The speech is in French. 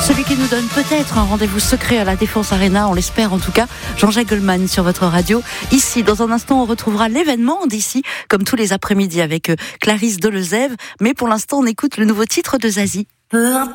Celui qui nous donne peut-être un rendez-vous secret à la Défense Arena, on l'espère en tout cas, Jean-Jacques Goldman sur votre radio. Ici, dans un instant, on retrouvera l'événement d'ici, comme tous les après-midi avec Clarisse Delezève. Mais pour l'instant, on écoute le nouveau titre de Zazie. Peu importe.